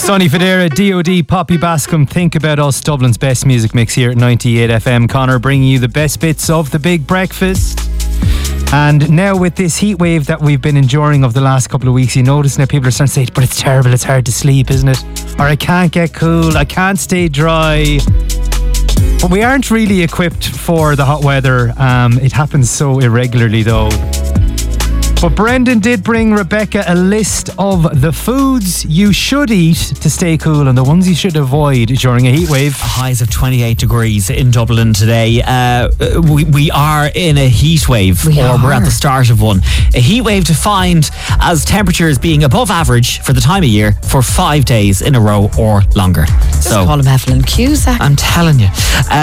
Sonny Fodera, D.O.D, Poppy Bascom, Think About Us, Dublin's best music mix here at 98 FM. Connor bringing you the best bits of the big breakfast. And now with this heat wave that we've been enduring over the last couple of weeks, you notice now people are starting to say, but it's terrible, it's hard to sleep, isn't it? Or I can't get cool, I can't stay dry. But we aren't really equipped for the hot weather. It happens so irregularly though. But Brendan did bring Rebecca a list of the foods you should eat to stay cool and the ones you should avoid during a heat wave. Highs of 28 degrees in Dublin today. We are in a heat wave, we're at the start of one. A heat wave defined as temperatures being above average for the time of year for 5 days in a row or longer. Just call him Evelyn Cusack. I'm telling you.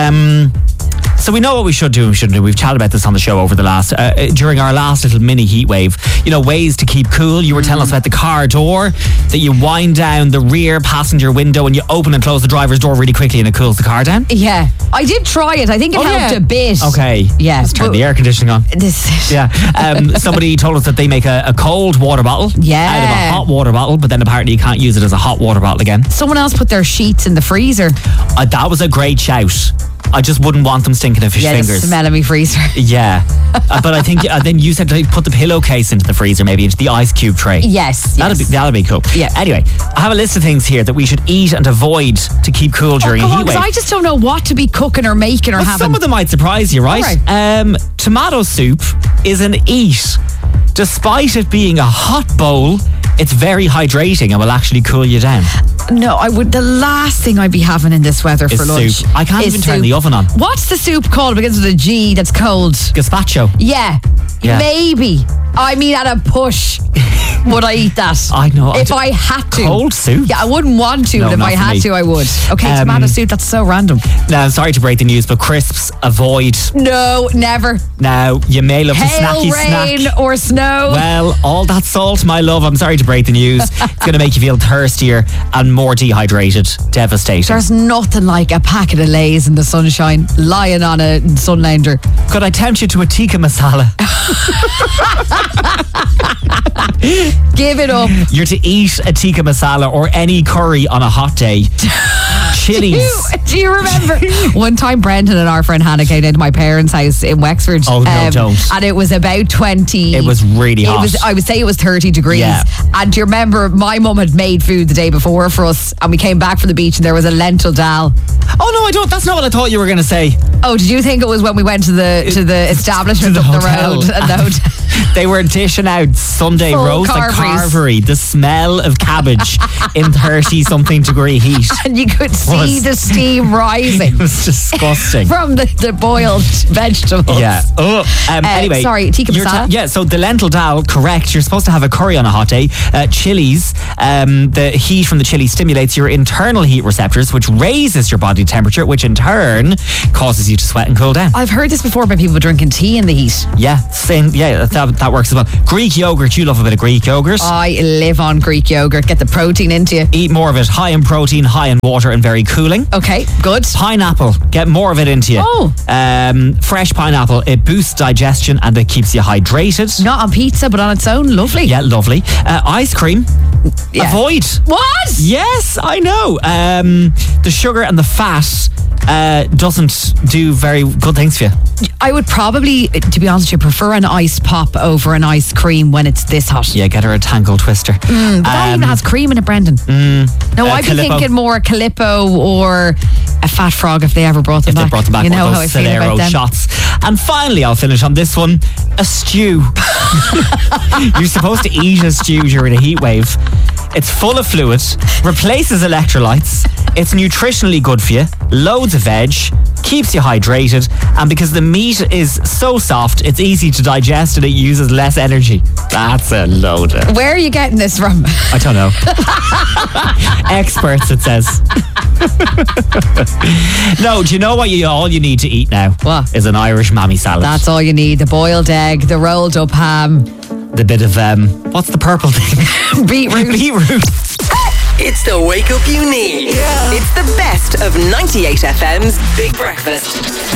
So we know what we should do and we shouldn't do. We've chatted about this on the show over the last, during our last little mini heat wave. You know, ways to keep cool. You were telling us about the car door, that you wind down the rear passenger window and you open and close the driver's door really quickly and it cools the car down. Yeah, I did try it. I think it helped a bit. Okay. Yeah. Let's turn the air conditioning on. Yeah. Somebody told us that they make a cold water bottle out of a hot water bottle, but then apparently you can't use it as a hot water bottle again. Someone else put their sheets in the freezer. That was a great shout. I just wouldn't want them stinking of fish fingers. The smell of me freezer. Yeah. But I think then you said to put the pillowcase into the freezer, maybe into the ice cube tray. Yes. That'll be cool. Yeah. Anyway, I have a list of things here that we should eat and avoid to keep cool during a heat wave. I just don't know what to be cooking or making or having. Some of them might surprise you, right? Tomato soup is an eat. Despite it being a hot bowl, it's very hydrating and will actually cool you down. No, I would. The last thing I'd be having in this weather for lunch. Soup. I can't even turn the oven on. What's the soup called? It begins with a G that's cold. Gazpacho. Yeah. Maybe. I mean, at a push, would I eat that? I know. If I had to. Cold soup? Yeah, I wouldn't want to, but if I had to, I would. Okay, tomato soup, that's so random. Now, I'm sorry to break the news, but crisps, avoid. No, never. Now, you may love Hail, a snacky rain, snack. or snow. Well, all that salt, my love, I'm sorry to break the news. It's going to make you feel thirstier and more dehydrated. Devastating. There's nothing like a packet of Lay's in the sunshine, lying on a sunlounger. Could I tempt you to a tikka masala? Give it up. You're to eat a tikka masala or any curry on a hot day. Chilies. Do you remember one time Brendan and our friend Hannah came into my parents' house in Wexford? Oh, no, don't. And it was about 20. It was really hot. I would say it was 30 degrees. Yeah. And do you remember my mum had made food the day before for us and we came back from the beach and there was a lentil dal. Oh no, I don't. That's not what I thought you were going to say. Oh, did you think it was when we went to the establishment up the road? They were dishing out Sunday Full roast like carvery. The smell of cabbage in 30-something degree heat. And you could see the steam rising. It was disgusting. From the boiled vegetables. Yeah. Anyway. Sorry, tikka masala? So the lentil dal, correct. You're supposed to have a curry on a hot day. Chilies, the heat from the chili stimulates your internal heat receptors, which raises your body temperature, which in turn causes you to sweat and cool down. I've heard this before about people drinking tea in the heat. Yeah, same. Yeah, that works as well. Greek yogurt, you love a bit of Greek yogurt. I live on Greek yogurt. Get the protein into you. Eat more of it. High in protein, high in water, and very cooling. Okay, good. Pineapple, get more of it into you. Oh. Fresh pineapple, it boosts digestion and it keeps you hydrated. Not on pizza, but on its own. Lovely. Yeah, lovely. Ice cream. Yeah. Avoid. What? Yes, I know. The sugar and the fat doesn't do very good things for you. I would probably, to be honest with you, prefer an iced pop over an ice cream when it's this hot. Yeah, get her a Tangle Twister. But that even has cream in it, Brendan. No, I'd be thinking more a Calippo or a Fat Frog if they ever brought them back. They brought them back, you know one how of I those feel about them. shots. And finally, I'll finish on this one. A stew. You're supposed to eat a stew during a heat wave. It's full of fluid, replaces electrolytes, it's nutritionally good for you, loads of veg, keeps you hydrated, and because the meat is so soft, it's easy to digest and it uses less energy. That's a load of... Where are you getting this from? I don't know. Experts, it says. No, do you know what all you need to eat now? What? Is an Irish mammy salad. That's all you need. The boiled egg, the rolled up ham. The bit of, what's the purple thing? Beetroot. Beetroot. It's the wake up you need. Yeah. It's the best of 98 FM's Big Breakfast.